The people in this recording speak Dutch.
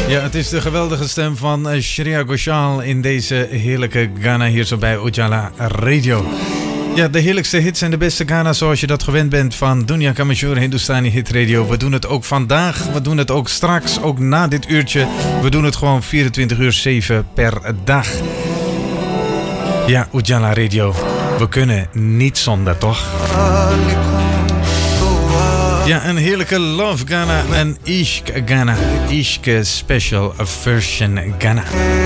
Ja, het is de geweldige stem van Shreya Ghoshal in deze heerlijke Ghana hier zo bij Ujala Radio. Ja, de heerlijkste hits en de beste Ghana zoals je dat gewend bent van Dunia Kamajur Hindustani Hit Radio. We doen het ook vandaag, we doen het ook straks, ook na dit uurtje. We doen het gewoon 24/7 per dag. Ja, Ujala Radio. We kunnen niet zonder, toch? Ja, een heerlijke Love Ghana en Ishq Ghana. Ishq Special Version Ghana.